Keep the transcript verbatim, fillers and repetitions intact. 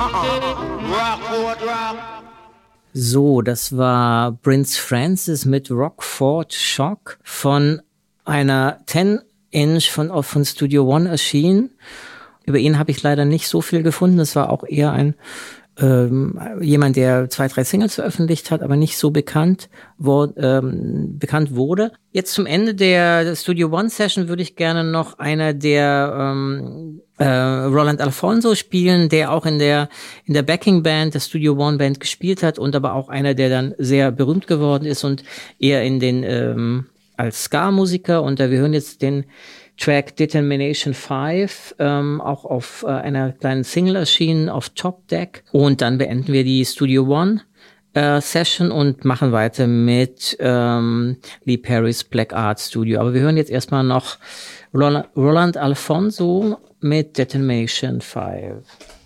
So, das war Prince Francis mit Rockford Shock von einer zehn Inch von, von Studio One erschienen. Über ihn habe ich leider nicht so viel gefunden. Das war auch eher ein ähm, jemand, der zwei, drei Singles veröffentlicht hat, aber nicht so bekannt, wo, ähm, bekannt wurde. Jetzt zum Ende der Studio One Session würde ich gerne noch einer der ähm, äh, Roland Alphonso spielen, der auch in der in der Backing Band der Studio One Band gespielt hat und aber auch einer, der dann sehr berühmt geworden ist und eher in den ähm, als Ska-Musiker. Und äh, wir hören jetzt den Track Determination five, ähm, auch auf äh, einer kleinen Single erschienen auf Top Deck. Und dann beenden wir die Studio One äh, Session und machen weiter mit ähm, Lee Perry's Black Art Studio. Aber wir hören jetzt erstmal noch Roland, Roland Alphonso mit Determination five.